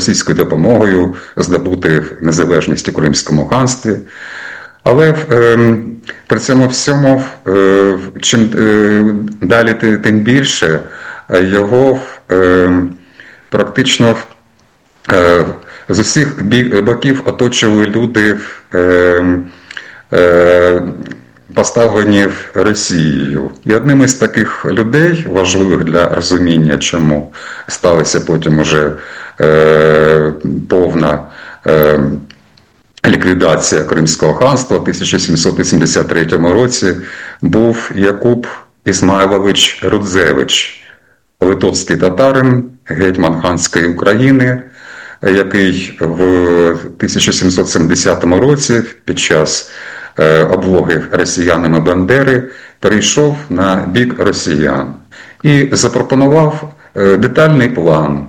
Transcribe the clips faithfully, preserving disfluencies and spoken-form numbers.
російською допомогою здобути незалежність у Кримському ханстві. Але е, при цьому всьому, е, чим е, далі, тим більше його е, практично е, з усіх боків оточували люди, е, е, поставлені Росією. І одним із таких людей, важливих для розуміння, чому сталася потім уже е, повна е, ліквідація Кримського ханства в тисяча сімсот вісімдесят третьому році, був Якуб Ізмайлович Рудзевич, литовський татарин, гетьман ханської України, який в тисяча сімсот сімдесятому році під час облоги росіянами Бандери перейшов на бік росіян і запропонував детальний план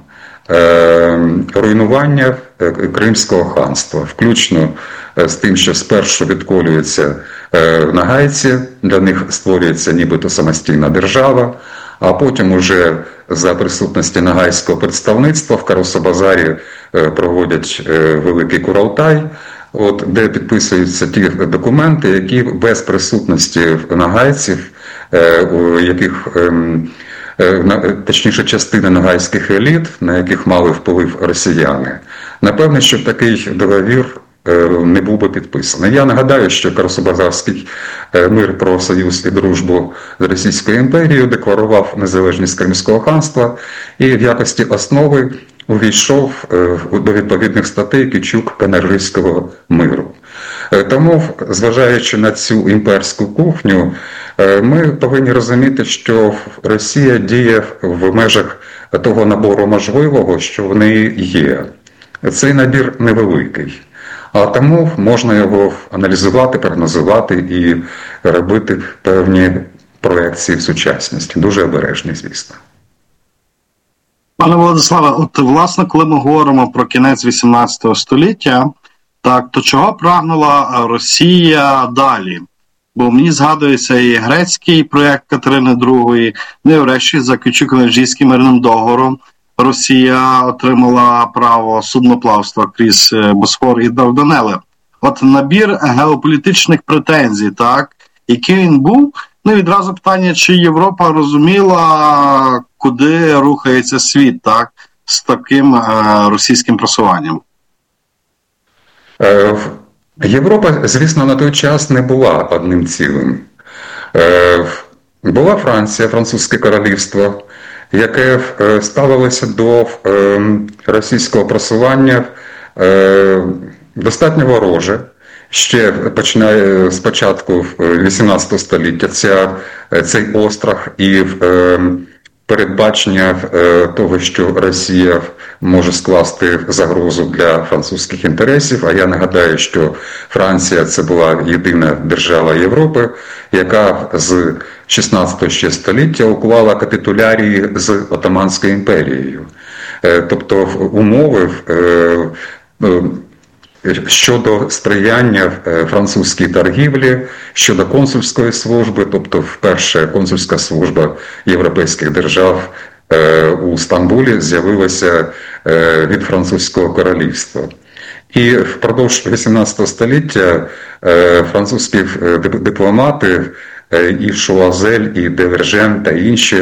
руйнування Кримського ханства, включно з тим, що спершу відколюються нагайці, для них створюється нібито самостійна держава, а потім уже за присутності нагайського представництва в Каросо-Базарі проводять великий Курултай, от, де підписуються ті документи, які без присутності нагайців, у яких, точніше, частини нагайських еліт, на яких мали вплив росіяни. Напевне, що такий договір не був би підписаний. Я нагадаю, що Каросо-Базарський мир про союз і дружбу з Російською імперією декларував незалежність Кримського ханства і в якості основи увійшов до відповідних статей Кючук-Пенервійського миру. Тому, зважаючи на цю імперську кухню, ми повинні розуміти, що Росія діє в межах того набору можливого, що в неї є. Цей набір невеликий, а тому можна його аналізувати, прогнозувати і робити певні проекції в сучасності. Дуже обережні, звісно. Пане Владиславе, от власне, коли ми говоримо про кінець вісімнадцятого століття, так, то чого прагнула Росія далі? Бо мені згадується і грецький проєкт Катерини другої, ну і врешті за Кючук-Пенервійським мирним договором Росія отримала право судноплавства крізь Босфор і Дарданели. От набір геополітичних претензій, так, який він був, ну і відразу питання, чи Європа розуміла, куди рухається світ, так, з таким е, російським просуванням? Е, Європа, звісно, на той час не була одним цілим. Е, була Франція, Французьке королівство, яке е, ставилося до е, російського просування е, достатньо вороже. Ще починає з початку вісімнадцятого століття ця, цей острах і е, передбачення е, того, що Росія може скласти загрозу для французьких інтересів. А я нагадаю, що Франція – це була єдина держава Європи, яка з шістнадцятого ще століття уклала капітулярії з Отоманською імперією. Е, тобто умови е, е, щодо сприяння французькій торгівлі, щодо консульської служби, тобто вперше консульська служба європейських держав у Стамбулі з'явилася від французького королівства. І впродовж вісімнадцятого століття французькі дипломати і Шуазель, і Девержен та інші,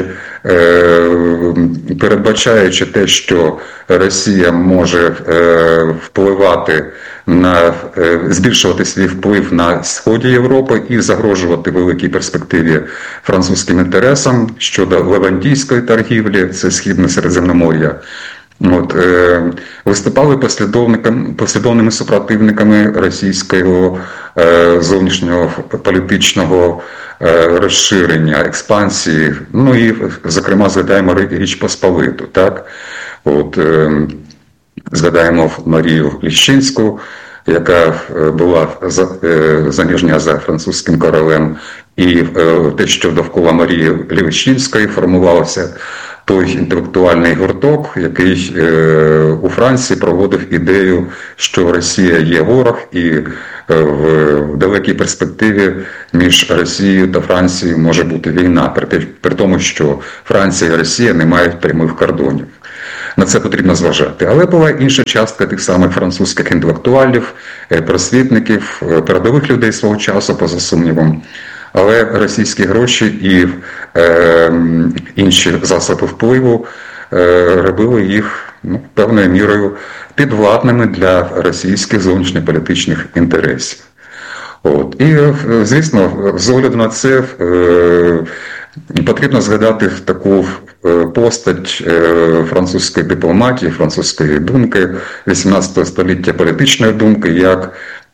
передбачаючи те, що Росія може впливати на, збільшувати свій вплив на сході Європи і загрожувати великій перспективі французьким інтересам щодо левантійської торгівлі, це Східне Середземномор'я, От, е, виступали послідовниками, послідовними супротивниками російського е, зовнішнього політичного е, розширення, експансії, ну і, зокрема, згадаємо Річ Посполиту, так? От, е, згадаємо Марію Ліщинську, яка була заміжня за французьким королем, і те, що довкола Марії Ліщинської формувався той інтелектуальний гурток, який у Франції проводив ідею, що Росія є ворог, і в далекій перспективі між Росією та Францією може бути війна, при тому, що Франція і Росія не мають прямих кордонів. на це потрібно зважати. Але була інша частка тих самих французьких інтелектуалів, просвітників, передових людей свого часу, поза сумнівом. Але російські гроші і е, інші засоби впливу е, робили їх ну, певною мірою підвладними для російських зовнішньополітичних інтересів. От. І, звісно, з огляду на це е, потрібно згадати таку постать французької дипломатії, французької думки, вісімнадцятого століття політичної думки, як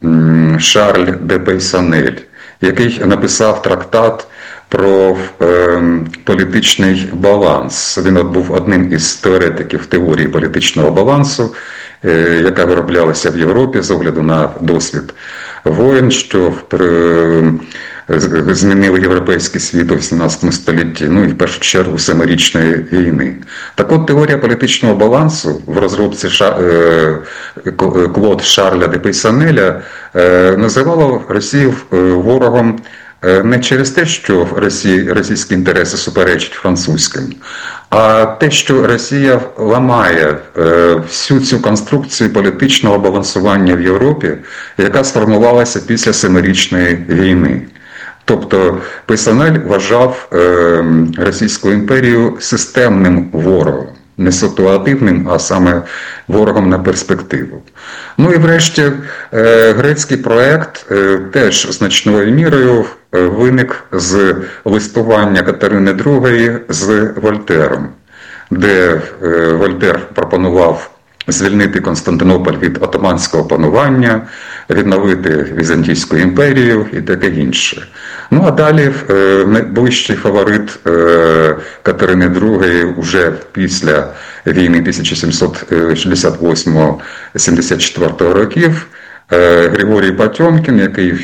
Шарль де Пейсанель, який написав трактат про е, політичний баланс. Він був одним із теоретиків теорії політичного балансу, е, яка вироблялася в Європі з огляду на досвід воєн, що е, змінили європейський світ у вісімнадцятому столітті, ну і в першу чергу Семирічної війни. Так от теорія політичного балансу в розробці Ша... е... Клод Шарля де Пейсанеля е... називала Росію ворогом не через те, що Росії, російські інтереси суперечать французьким, а те, що Росія ламає всю цю конструкцію політичного балансування в Європі, яка сформувалася після Семирічної війни. Тобто Пейсанель вважав Російську імперію системним ворогом. Не ситуативним, а саме ворогом на перспективу. Ну і врешті грецький проект теж значною мірою виник з листування Катерини другої з Вольтером, де Вольтер пропонував звільнити Константинополь від отоманського панування, відновити Візантійську імперію і таке інше. Ну а далі найближчий фаворит Катерини другої уже після війни тисяча сімсот шістдесят восьмого - сімдесят четвертого років Григорій Потьомкін, який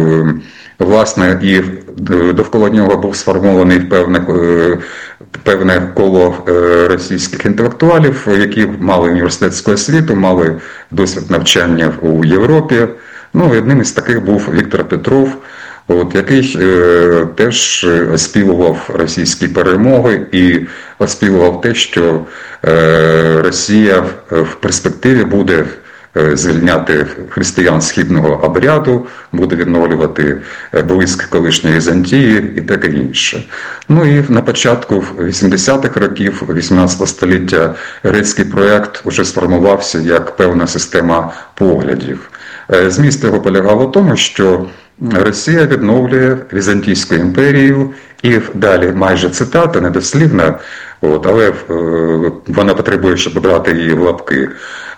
власне і довкола нього був сформований певне, певне коло російських інтелектуалів, які мали університетську освіту, мали досвід навчання у Європі. Ну, одним із таких був Віктор Петров, от, який е, теж оспівував російські перемоги і оспівував те, що е, Росія в перспективі буде звільняти християн східного обряду, буде відновлювати блиск колишньої Візантії і таке інше. Ну і на початку вісімдесятих років вісімнадцятого століття грецький проєкт вже сформувався як певна система поглядів. Зміст його полягав у тому, що Росія відновлює Візантійську імперію, і далі майже цитата, недослівна, от, але вона потребує, щоб брати її в лапки.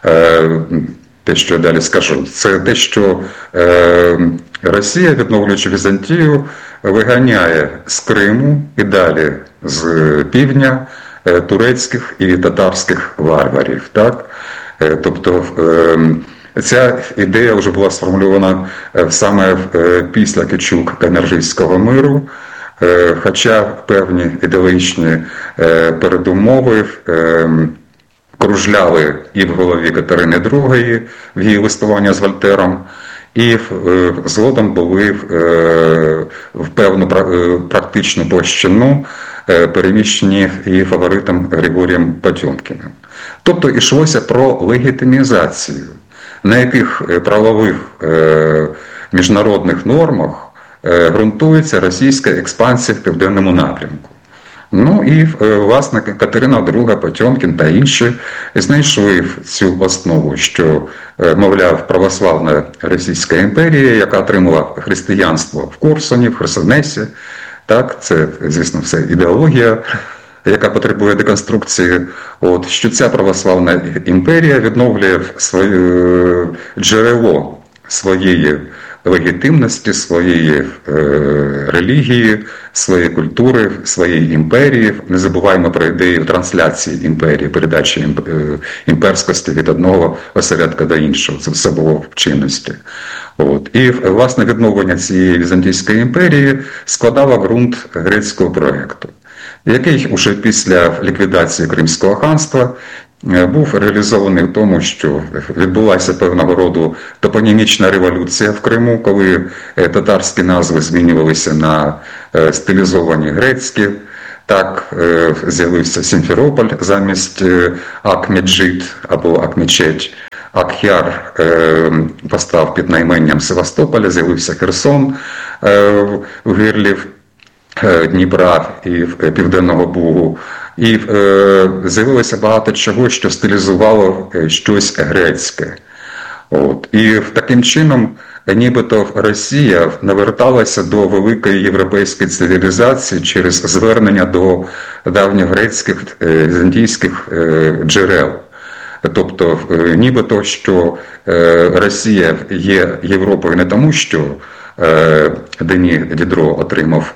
Те, що я далі скажу, це те, що е, Росія, відновлюючи Візантію, виганяє з Криму і далі з півдня е, турецьких і татарських варварів. Так? Е, тобто е, ця ідея вже була сформульована саме е, після Кючук-Канаржийського миру, е, хоча певні ідеологічні е, передумови е, кружляли і в голові Катерини другої в її листування з Вольтером, і згодом були в певну практичну площину переміщені і фаворитом Григорієм Потьомкіним. Тобто йшлося про легітимізацію, на яких правових міжнародних нормах ґрунтується російська експансія в південному напрямку. Ну і, власне, Катерина друга, Потьомкін та інші знайшли цю основу, що, мовляв, православна Російська імперія, яка отримала християнство в Корсуні, в Херсонесі, так, це, звісно, все ідеологія, яка потребує деконструкції, от, що ця православна імперія відновлює своє джерело своєї легітимності, своєї е, релігії, своєї культури, своєї імперії. Не забуваємо про ідею трансляції імперії, передачі імперськості від одного осередка до іншого. Це все було в чинності. От. І, власне, відновлення цієї Візантійської імперії складало ґрунт грецького проєкту, який уже після ліквідації Кримського ханства був реалізований в тому, що відбулася певного роду топонімічна революція в Криму, коли татарські назви змінювалися на стилізовані грецькі, Так з'явився Сімферополь замість Ак-Меджид або Ак-Мечеть. Ак-Яр постав під найменням Севастополя, з'явився Херсон у гирлі Дніпра і Південного Бугу. І з'явилося багато чого, що стилізувало щось грецьке. От. І таким чином, нібито Росія наверталася до великої європейської цивілізації через звернення до давньогрецьких, візантійських джерел. Тобто, нібито, що Росія є Європою не тому, що Дені Дідро отримав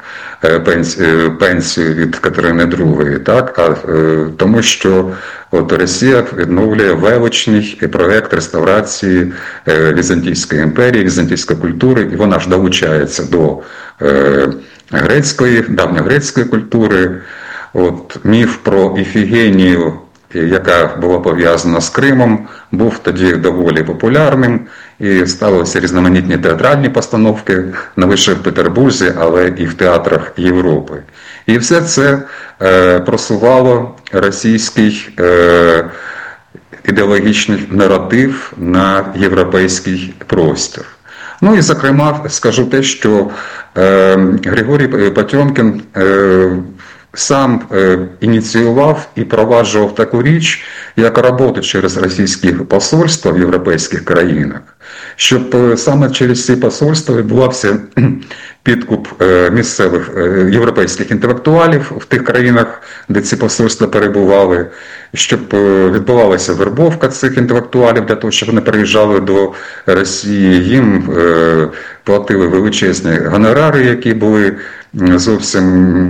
пенсію від Катерини другої, так, а тому, що от Росія відновлює величний проєкт реставрації Візантійської імперії, візантійської культури, і вона ж долучається до грецької, давньогрецької культури. От, міф про Іфігенію, яка була пов'язана з Кримом, був тоді доволі популярним, і ставилися різноманітні театральні постановки не лише в Петербурзі, але і в театрах Європи. І все це е, просувало російський е, ідеологічний наратив на європейський простір. Ну і, зокрема, скажу те, що е, Григорій Потьомкін е, сам е, ініціював і проваджував таку річ, як роботу через російські посольства в європейських країнах, щоб е, саме через ці посольства відбувався підкуп е, місцевих е, європейських інтелектуалів в тих країнах, де ці посольства перебували, щоб е, відбувалася вербовка цих інтелектуалів для того, щоб вони переїжджали до Росії, їм е, платили величезні гонорари, які були зовсім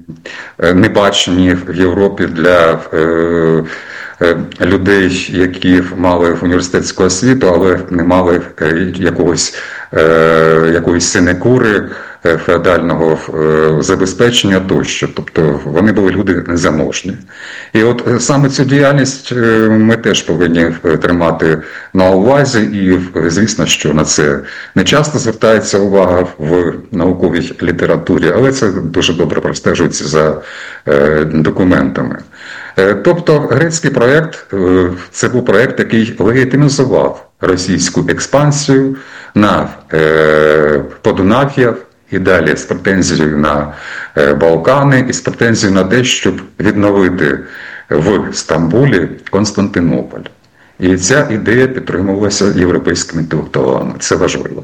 небачені в Європі для е, е, людей, які мали університетську освіту, але не мали якогось, е, якоїсь синекури, феодального е, забезпечення тощо. Тобто вони були люди незаможні. І от саме цю діяльність ми теж повинні тримати на увазі, і звісно, що на це не часто звертається увага в науковій літературі, але це дуже добре простежується за е, документами. Е, тобто грецький проєкт е, – це був проєкт, який легітимізував російську експансію на е, Подунав'я, і далі з претензією на Балкани, і з претензією на те, щоб відновити в Стамбулі Константинополь. І ця ідея підтримувалася європейськими інтелектуалами. Це важливо.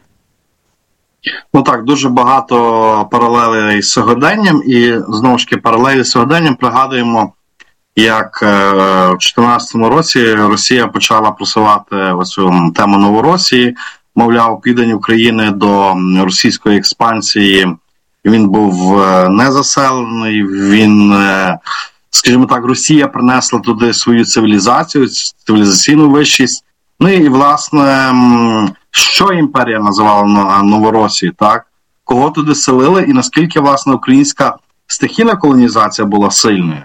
Ну так, дуже багато паралелей з сьогоденням, і знову ж таки паралелі з сьогоденням пригадуємо, як в дві тисячі чотирнадцятому році Росія почала просувати оцю тему Новоросії. Мовляв, південь України до російської експансії, він був не заселений, він, скажімо так, Росія принесла туди свою цивілізацію, цивілізаційну вищість. Ну і, власне, що імперія називала Новоросією, так? Кого туди селили і наскільки, власне, українська стихійна колонізація була сильною?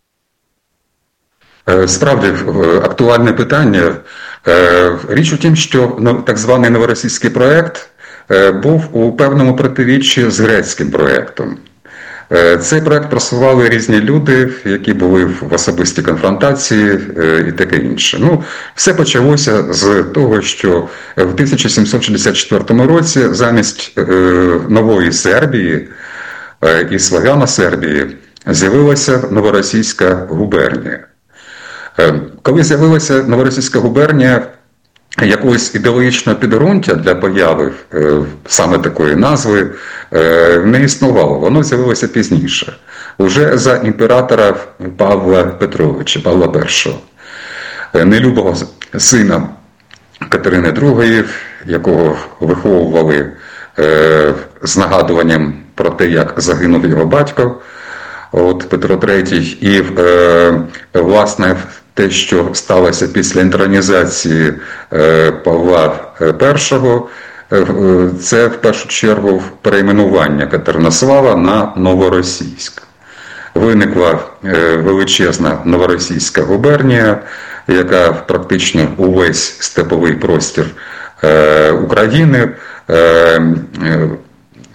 Справді, актуальне питання. Річ у тім, що так званий новоросійський проєкт був у певному протиріччі з грецьким проєктом. Цей проєкт просували різні люди, які були в особистій конфронтації і таке інше. Ну, все почалося з того, що в тисяча сімсот шістдесят четвертому році замість нової Сербії і Славяно-Сербії з'явилася новоросійська губернія. Коли з'явилася новоросійська губернія, якогось ідеологічного підґрунтя для появи саме такої назви не існувало. Воно з'явилося пізніше, уже за імператора Павла Петровича, Павла Першого, нелюбого сина Катерини другої, якого виховували з нагадуванням про те, як загинув його батько, от Петро Третій, і власне те, що сталося після інтронізації Павла Першого, це в першу чергу перейменування Катеринослава на Новоросійськ. Виникла величезна новоросійська губернія, яка практично увесь степовий простір України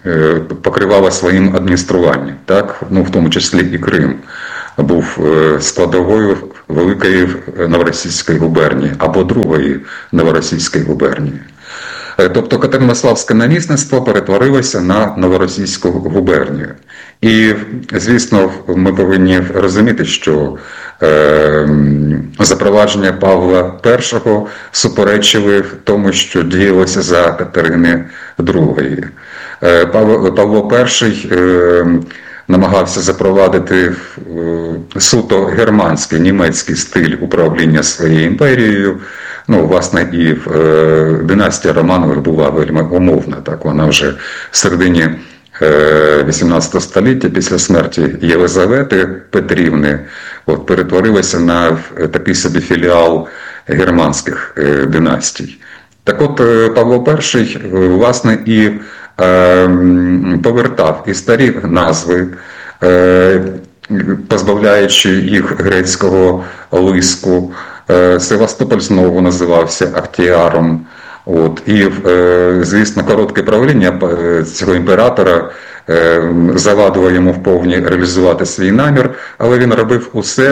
покривала своїм адмініструванням, так? Ну, в тому числі і Крим був складовою великої новоросійської губернії або другої новоросійської губернії. Тобто Катеринославське намісництво перетворилося на новоросійську губернію. І, звісно, ми повинні розуміти, що е, запровадження Павла І суперечили тому, що діялося за Катерини другої. Е, Павло, Павло І е, намагався запровадити е, суто германський, німецький стиль управління своєю імперією. Ну, власне, і е, династія Романових була вельми умовна. Так? Вона вже в середині е, вісімнадцятого століття, після смерті Єлизавети Петрівни, от, перетворилася на такий собі філіал германських е, династій. Так от, е, Павло І, власне, і е, повертав і старі назви, е, позбавляючи їх грецького лиску. Севастополь знову називався Ахтіаром. От. І, звісно, коротке правління цього імператора завадило йому вповні реалізувати свій намір, але він робив усе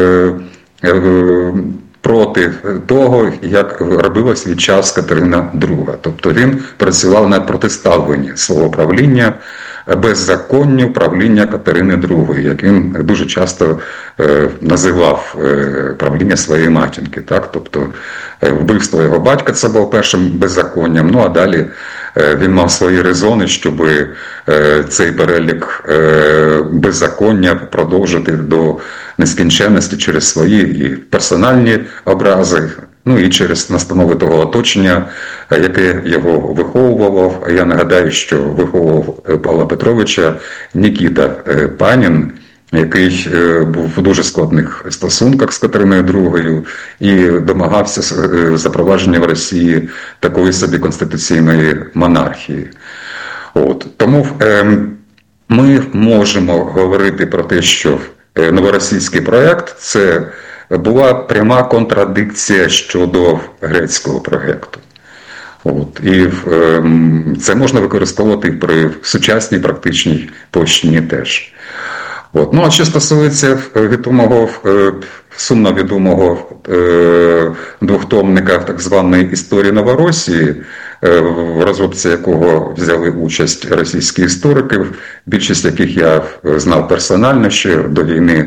проти того, як робила свій час Катерина друга. Тобто він працював на протиставленні свого правління беззаконню правління Катерини другої, як він дуже часто е, називав е, правління своєї матінки. Так? Тобто е, вбивство його батька це було першим беззаконням, ну а далі е, він мав свої резони, щоб е, цей перелік е, беззаконня продовжити до нескінченності через свої і персональні образи, ну і через настанови того оточення, яке його виховувало. Я нагадаю, що виховував Павла Петровича Нікіта Панін, який був в дуже складних стосунках з Катериною другою і домагався запровадження в Росії такої собі конституційної монархії. От. Тому е, ми можемо говорити про те, що новоросійський проєкт – це була пряма контрадикція щодо грецького проєкту. От. І е, це можна використовувати при сучасній практичній площині теж. От. Ну, а що стосується відомого, сумно відомого е, двохтомника так званої історії Новоросії, е, в розробці якого взяли участь російські історики, більшість яких я знав персонально ще до війни.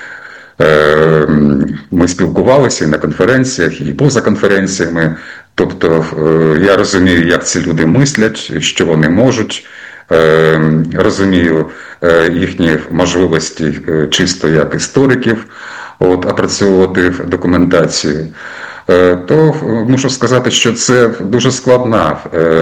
Е, ми спілкувалися і на конференціях, і поза конференціями. Тобто е, я розумію, як ці люди мислять, що вони можуть. Розумію їхні можливості чисто як істориків от, опрацьовувати документацію, то мушу сказати, що це дуже складна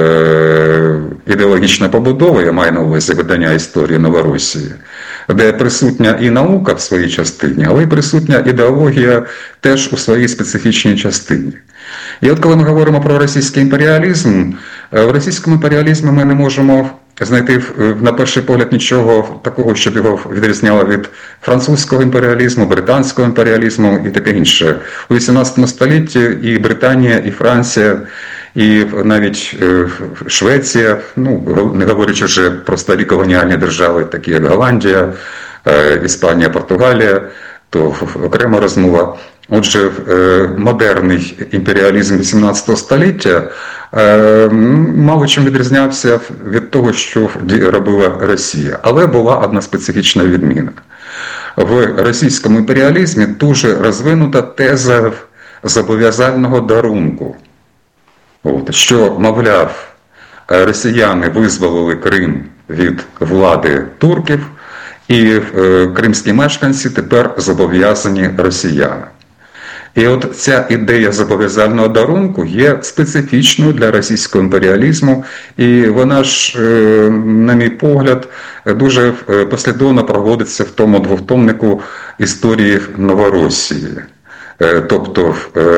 ідеологічна побудова, я маю на увазі видання історії Новоросії, де присутня і наука в своїй частині, але й присутня ідеологія теж у своїй специфічній частині. І от коли ми говоримо про російський імперіалізм, в російському імперіалізмі ми не можемо знайти на перший погляд нічого такого, щоб його відрізняло від французького імперіалізму, британського імперіалізму і таке інше. У вісімнадцятому столітті і Британія, і Франція, і навіть Швеція, ну, не говорячи вже про старі колоніальні держави, такі як Голландія, Іспанія, Португалія, то окрема розмова. Отже, модерний імперіалізм вісімнадцятого століття мало чим відрізнявся від того, що робила Росія. Але була одна специфічна відміна. В російському імперіалізмі дуже розвинута теза зобов'язального дарунку. От, що, мовляв, росіяни визволили Крим від влади турків, і кримські мешканці тепер зобов'язані росіянам. І от ця ідея зобов'язального дарунку є специфічною для російського імперіалізму, і вона ж, на мій погляд, дуже послідовно проводиться в тому двохтомнику історії Новоросії. Тобто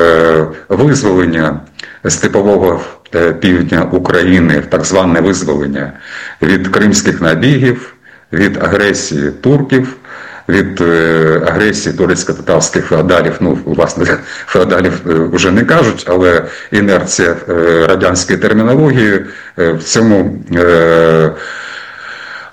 визволення степового півдня України, так зване визволення від кримських набігів, від агресії турків, від агресії турецько-татарських феодалів, ну, власне, феодалів вже не кажуть, але інерція радянської термінології в цьому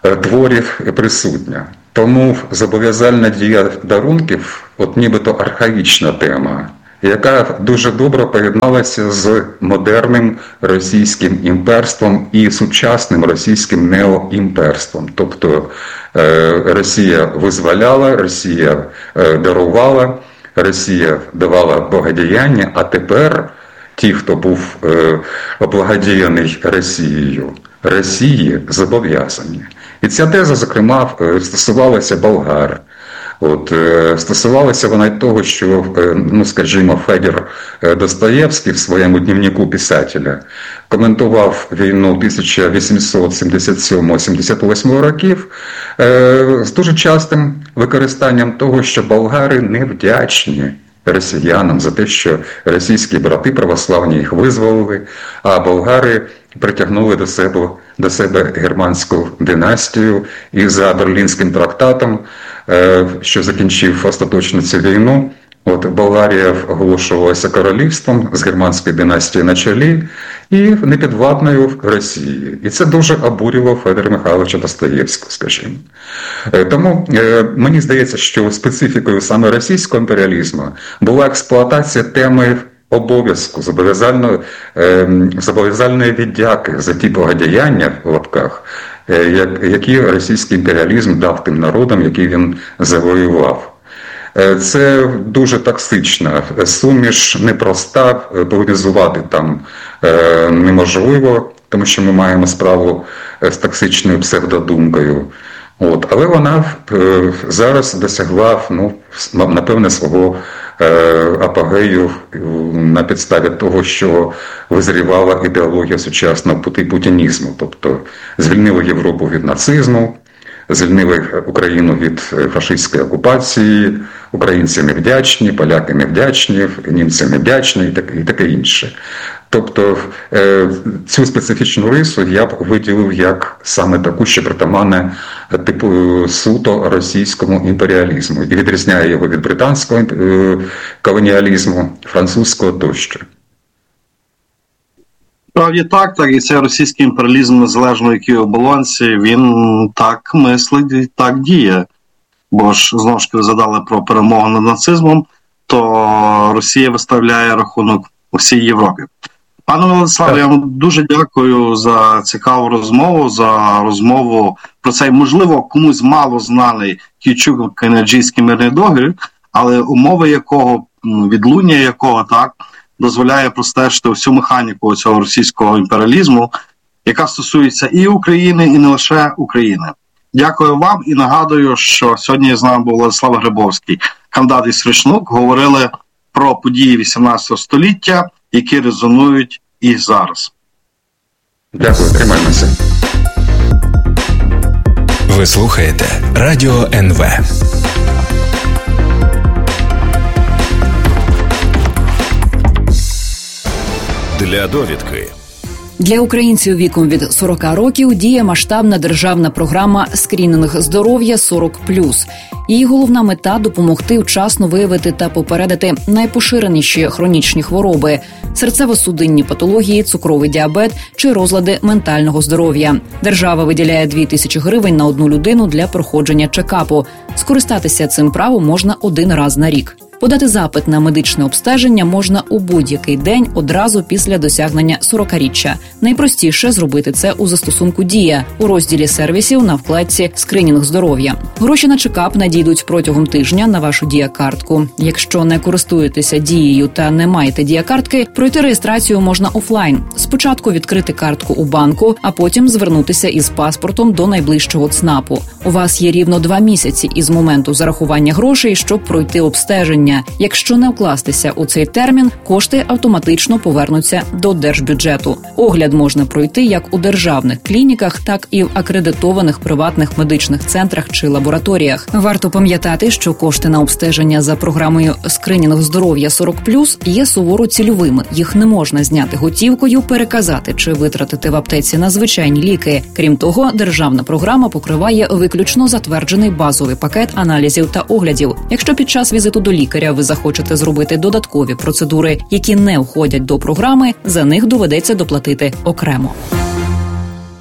творів присутня. Тому зобов'язальна дія дарунків, от нібито архаїчна тема, яка дуже добре поєдналася з модерним російським імперством і сучасним російським неоімперством. Тобто Росія визволяла, Росія дарувала, Росія давала благодіяння, а тепер ті, хто був облагодіяний Росією, Росії зобов'язані. І ця теза, зокрема, стосувалася болгар. От, стосувалася вона й того, що, ну, скажімо, Федір Достоєвський в своєму дневнику писателя коментував війну тисяча вісімсот сімдесят сьомого - сімдесят восьмого років з дуже частим використанням того, що болгари невдячні росіянам за те, що російські брати православні їх визволили, а болгари притягнули до себе, до себе германську династію, і за Берлінським трактатом, що закінчив остаточно цю війну, от Болгарія оголошувалася королівством з германської династії на чолі і непідвладною Росії. І це дуже обурювало Федора Михайловича Достоєвського, скажімо. Тому мені здається, що специфікою саме російського імперіалізму була експлуатація теми обов'язку, зобов'язальної, зобов'язальної віддяки за ті благодіяння, в лапках, які російський імперіалізм дав тим народам, які він завоював. Це дуже токсична суміш, непроста, полемізувати там неможливо, тому що ми маємо справу з токсичною псевдодумкою. От, але вона зараз досягла, ну, напевне, свого апогею на підставі того, що визрівала ідеологія сучасного путінізму. Тобто звільнили Європу від нацизму, звільнили Україну від фашистської окупації, українці не вдячні, поляки не вдячні, німці не вдячні і таке, і таке інше. Тобто цю специфічну рису я б виділив як саме таку, що притаманне типу суто російському імперіалізму і відрізняє його від британського колоніалізму, французького тощо. Справді так, так, і цей російський імперіалізм, незалежно який оболонці, він так мислить і так діє. Бо ж, знову ж таки, ви задали про перемогу над нацизмом, то Росія виставляє рахунок усій Європі. Пане Владиславе, я вам дуже дякую за цікаву розмову, за розмову про цей, можливо, комусь мало знаний Київчук-Кайнаджійський мирний договір, але умови якого, відлуння якого, так, дозволяє простежити всю механіку цього російського імперіалізму, яка стосується і України, і не лише України. Дякую вам і нагадую, що сьогодні з нами був Владислав Грибовський, кандидат історичних, говорили про події вісімнадцятого століття, які резонують і зараз. Дякую, тримаємося. Ви слухаєте Радіо ен ве. Для довідки. Для українців віком від сорок років діє масштабна державна програма «Скринінг здоров'я сорок плюс». Її головна мета – допомогти вчасно виявити та попередити найпоширеніші хронічні хвороби – серцево-судинні патології, цукровий діабет чи розлади ментального здоров'я. Держава виділяє дві тисячі гривень на одну людину для проходження чекапу. Скористатися цим правом можна один раз на рік. Подати запит на медичне обстеження можна у будь-який день одразу після досягнення сорокаріччя. Найпростіше зробити це у застосунку «Дія» у розділі сервісів на вкладці «Скринінг здоров'я». Гроші на чекап надійдуть протягом тижня на вашу Дія-картку. Якщо не користуєтеся Дією та не маєте Дія-картки, пройти реєстрацію можна офлайн. Спочатку відкрити картку у банку, а потім звернутися із паспортом до найближчого ЦНАПу. У вас є рівно два місяці із моменту зарахування грошей, щоб пройти обстеження. Якщо не вкластися у цей термін, кошти автоматично повернуться до держбюджету. Огляд можна пройти як у державних клініках, так і в акредитованих приватних медичних центрах чи лабораторіях. Варто пам'ятати, що кошти на обстеження за програмою «Скринінг здоров'я сорок плюс» є суворо цільовими. Їх не можна зняти готівкою, переказати чи витратити в аптеці на звичайні ліки. Крім того, державна програма покриває виключно затверджений базовий пакет аналізів та оглядів. Якщо під час візиту до лікаря ви захочете зробити додаткові процедури, які не входять до програми, за них доведеться доплатити окремо.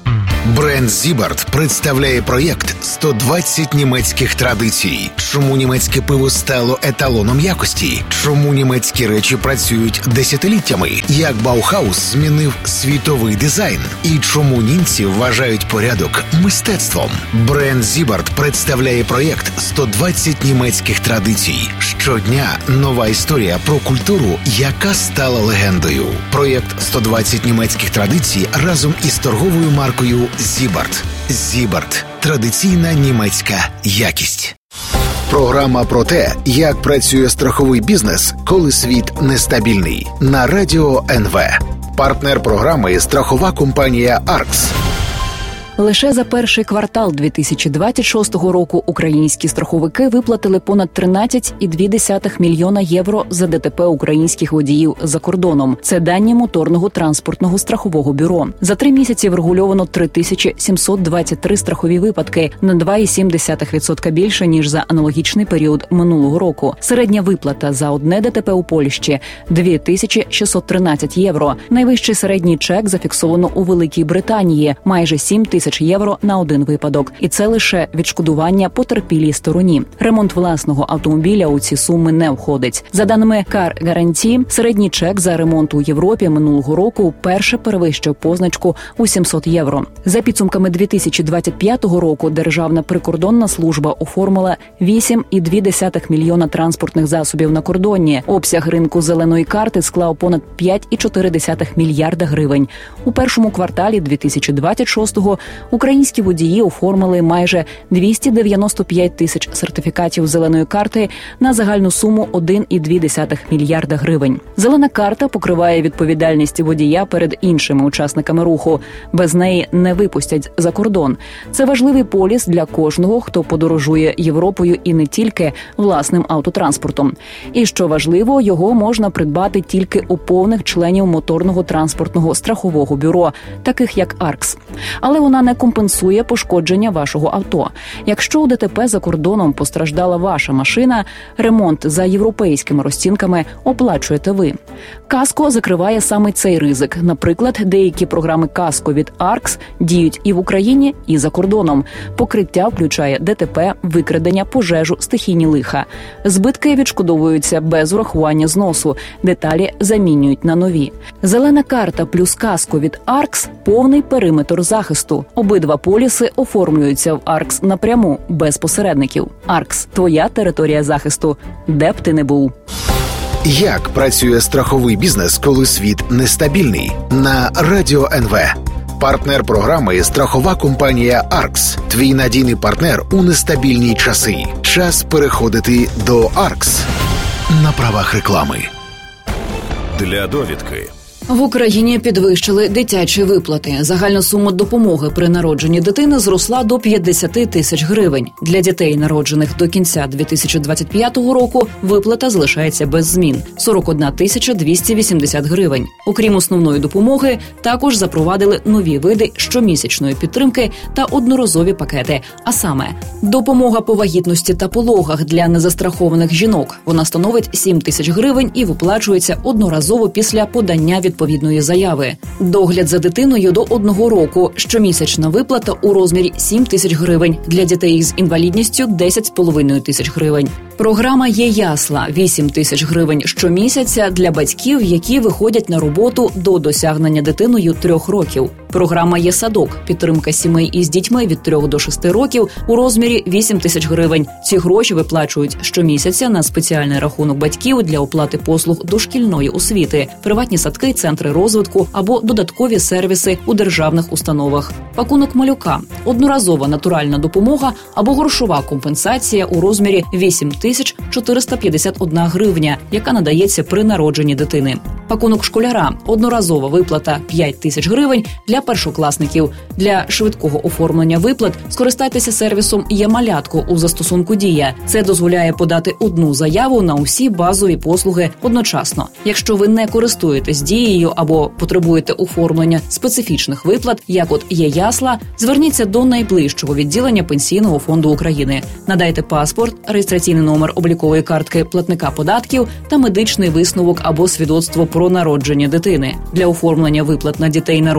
Бренд Зібарт представляє проєкт «сто двадцять німецьких традицій». Чому німецьке пиво стало еталоном якості? Чому німецькі речі працюють десятиліттями? Як Баухаус змінив світовий дизайн? І чому німці вважають порядок мистецтвом? Бренд Зібарт представляє проєкт «сто двадцять німецьких традицій». Щодня нова історія про культуру, яка стала легендою. Проєкт «сто двадцять німецьких традицій» разом із торговою маркою Зібарт. Зібарт – традиційна німецька якість. Програма про те, як працює страховий бізнес, коли світ нестабільний. На Радіо ен ве. Партнер програми – страхова компанія «Аркс». Лише за перший квартал дві тисячі двадцять шостого року українські страховики виплатили понад тринадцять цілих дві десятих мільйона євро за ДТП українських водіїв за кордоном. Це дані моторного транспортного страхового бюро. За три місяці врегульовано три тисячі сімсот двадцять три страхові випадки, на два цілих сім десятих відсотка більше, ніж за аналогічний період минулого року. Середня виплата за одне ДТП у Польщі – дві тисячі шістсот тринадцять євро. Найвищий середній чек зафіксовано у Великій Британії – майже сім тисяч євро на один випадок. І це лише відшкодування потерпілій стороні. Ремонт власного автомобіля у ці суми не входить. За даними Car Guarantee, середній чек за ремонт у Європі минулого року вперше перевищив позначку у сімсот євро. За підсумками дві тисячі двадцять п'ятого року Державна прикордонна служба оформила вісім цілих дві десятих мільйона транспортних засобів на кордоні. Обсяг ринку зеленої карти склав понад п'ять цілих чотири десятих мільярда гривень. У першому кварталі дві тисячі двадцять шостого українські водії оформили майже двісті дев'яносто п'ять тисяч сертифікатів зеленої карти на загальну суму один цілих дві десятих мільярда гривень. Зелена карта покриває відповідальність водія перед іншими учасниками руху. Без неї не випустять за кордон. Це важливий поліс для кожного, хто подорожує Європою і не тільки власним автотранспортом. І що важливо, його можна придбати тільки у повних членів моторного транспортного страхового бюро, таких як «Аркс». Але вона не компенсує пошкодження вашого авто. Якщо у ДТП за кордоном постраждала ваша машина, ремонт за європейськими розцінками оплачуєте ви. Каско закриває саме цей ризик. Наприклад, деякі програми Каско від «Аркс» діють і в Україні, і за кордоном. Покриття включає ДТП, викрадення, пожежу, стихійні лиха. Збитки відшкодовуються без урахування зносу. Деталі замінюють на нові. Зелена карта плюс Каско від «Аркс» – повний периметр захисту. Обидва поліси оформлюються в «Аркс» напряму, без посередників. «Аркс» – твоя територія захисту, де б ти не був. Як працює страховий бізнес, коли світ нестабільний? На Радіо ен ве. Партнер програми – страхова компанія «Аркс». Твій надійний партнер у нестабільні часи. Час переходити до «Аркс». На правах реклами. Для довідки. В Україні підвищили дитячі виплати. Загальна сума допомоги при народженні дитини зросла до п'ятдесят тисяч гривень. Для дітей, народжених до кінця дві тисячі двадцять п'ятого року, виплата залишається без змін – сорок одна тисяча двісті вісімдесят гривень. Окрім основної допомоги, також запровадили нові види щомісячної підтримки та одноразові пакети. А саме, допомога по вагітності та пологах для незастрахованих жінок. Вона становить сім тисяч гривень і виплачується одноразово після подання від відповідної заяви. Догляд за дитиною до одного року. Щомісячна виплата у розмірі сім тисяч гривень. Для дітей з інвалідністю – десять з половиною тисяч гривень. Програма «Є ясла» – вісім тисяч гривень щомісяця для батьків, які виходять на роботу до досягнення дитиною трьох років. Програма «Є садок» – підтримка сімей із дітьми від трьох до шести років у розмірі вісім тисяч гривень. Ці гроші виплачують щомісяця на спеціальний рахунок батьків для оплати послуг дошкільної освіти, приватні садки, центри розвитку або додаткові сервіси у державних установах. Пакунок малюка – одноразова натуральна допомога або грошова компенсація у розмірі вісім тисяч чотириста п'ятдесят одна гривня, яка надається при народженні дитини. Пакунок школяра – одноразова виплата п'ять тисяч гривень для першокласників. Для швидкого оформлення виплат скористайтеся сервісом «Є малятко» у застосунку «Дія». Це дозволяє подати одну заяву на усі базові послуги одночасно. Якщо ви не користуєтесь «Дією» або потребуєте оформлення специфічних виплат, як от «Є ясла», зверніться до найближчого відділення Пенсійного фонду України. Надайте паспорт, реєстраційний номер облікової картки платника податків та медичний висновок або свідоцтво про народження дитини. Для оформлення виплат на дітей, народжених за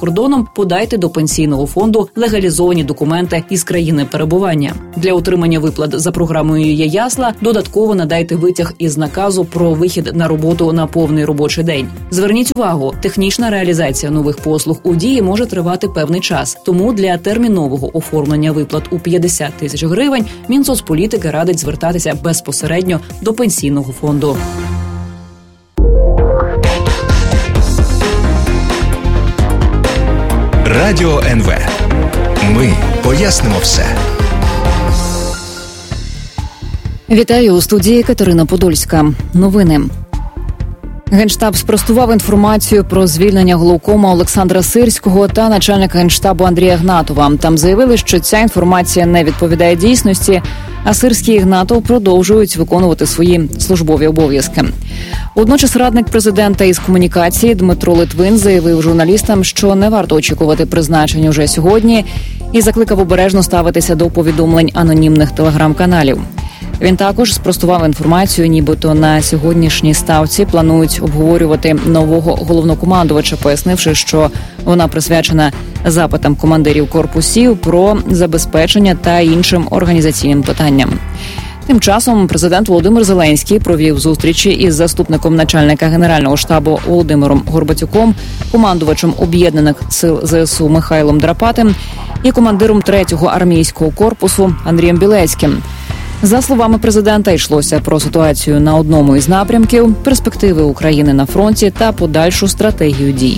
кордоном, подайте до пенсійного фонду легалізовані документи із країни перебування. Для отримання виплат за програмою «Є ясла» додатково надайте витяг із наказу про вихід на роботу на повний робочий день. Зверніть увагу, технічна реалізація нових послуг у Дії може тривати певний час. Тому для термінового оформлення виплат у п'ятдесят тисяч гривень Мінсоцполітики радить звертатися безпосередньо до пенсійного фонду. Радіо ен ве. Ми пояснимо все. Вітаю, у студії Катерина Подольська. Новини. Генштаб спростував інформацію про звільнення главкома Олександра Сирського та начальника Генштабу Андрія Гнатова. Там заявили, що ця інформація не відповідає дійсності, а Сирський і Гнатов продовжують виконувати свої службові обов'язки. Водночас радник президента із комунікації Дмитро Литвин заявив журналістам, що не варто очікувати призначень уже сьогодні, і закликав обережно ставитися до повідомлень анонімних телеграм-каналів. Він також спростував інформацію, нібито на сьогоднішній ставці планують обговорювати нового головнокомандувача, пояснивши, що вона присвячена запитам командирів корпусів про забезпечення та іншим організаційним питанням. Тим часом президент Володимир Зеленський провів зустрічі із заступником начальника Генерального штабу Володимиром Горбатюком, командувачем Об'єднаних сил зе ес у Михайлом Драпатим і командиром третього армійського корпусу Андрієм Білецьким. За словами президента, йшлося про ситуацію на одному із напрямків, перспективи України на фронті та подальшу стратегію дій.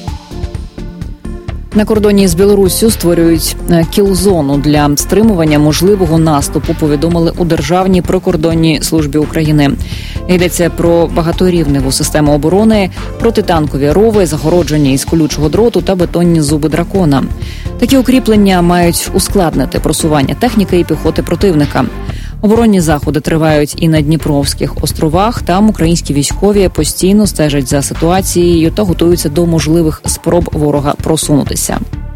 На кордоні з Білоруссю створюють кіл-зону для стримування можливого наступу, повідомили у Державній прикордонній службі України. Йдеться про багаторівневу систему оборони, протитанкові рови, загородження із колючого дроту та бетонні зуби дракона. Такі укріплення мають ускладнити просування техніки і піхоти противника. Оборонні заходи тривають і на Дніпровських островах. Там українські військові постійно стежать за ситуацією та готуються до можливих спроб ворога просунутися.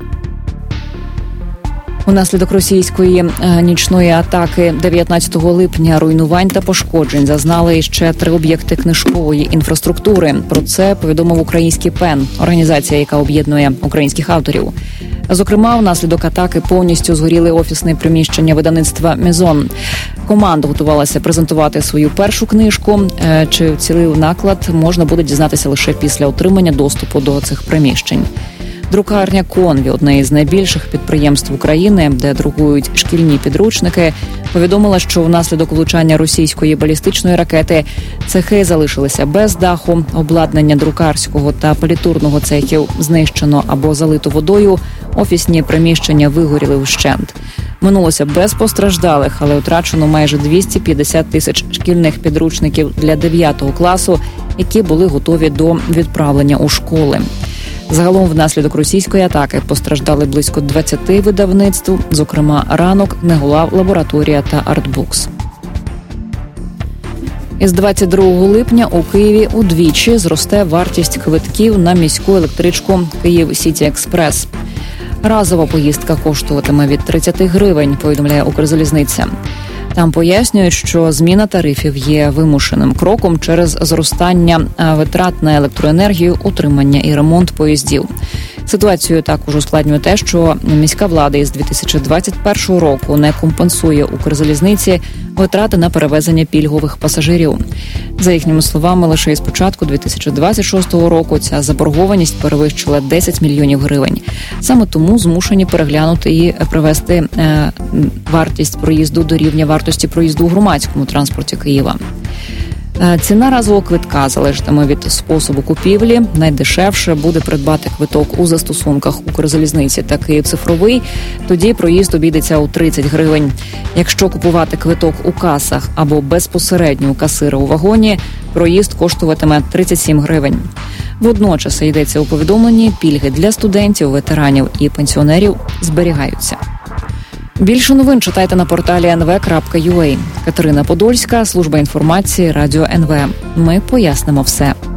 Унаслідок російської нічної атаки дев'ятнадцятого липня руйнувань та пошкоджень зазнали ще три об'єкти книжкової інфраструктури. Про це повідомив український пен, організація, яка об'єднує українських авторів. Зокрема, внаслідок атаки повністю згоріли офісні приміщення видавництва «Мізон». Команда готувалася презентувати свою першу книжку. Чи вцілив наклад, можна буде дізнатися лише після отримання доступу до цих приміщень. Друкарня «Конві», одне із найбільших підприємств України, де друкують шкільні підручники, повідомила, що внаслідок влучання російської балістичної ракети цехи залишилися без даху, обладнання друкарського та політурного цехів знищено або залито водою, офісні приміщення вигоріли вщент. Минулося без постраждалих, але втрачено майже двісті п'ятдесят тисяч шкільних підручників для дев'ятого класу, які були готові до відправлення у школи. Загалом внаслідок російської атаки постраждали близько двадцяти видавництв, зокрема «Ранок», «Негулав», «Лабораторія» та «Артбукс». Із двадцять другого липня у Києві удвічі зросте вартість квитків на міську електричку «Київ Сіті Експрес». Разова поїздка коштуватиме від тридцять гривень, повідомляє Укрзалізниця. Там пояснюють, що зміна тарифів є вимушеним кроком через зростання витрат на електроенергію, утримання і ремонт поїздів. Ситуацію також ускладнює те, що міська влада із дві тисячі двадцять першого року не компенсує Укрзалізниці витрати на перевезення пільгових пасажирів. За їхніми словами, лише із початку дві тисячі двадцять шостого року ця заборгованість перевищила десять мільйонів гривень. Саме тому змушені переглянути і привести е, вартість проїзду до рівня вартості проїзду у громадському транспорті Києва. Ціна разового квитка залежатиме від способу купівлі. Найдешевше буде придбати квиток у застосунках Укрзалізниці та «Київ-цифровий». Тоді проїзд обійдеться у тридцять гривень. Якщо купувати квиток у касах або безпосередньо у касира у вагоні, проїзд коштуватиме тридцять сім гривень. Водночас, йдеться у повідомленні, пільги для студентів, ветеранів і пенсіонерів зберігаються. Більше новин читайте на порталі ен ве крапка ю а. Катерина Подольська, служба інформації, Радіо ен ве. Ми пояснимо все.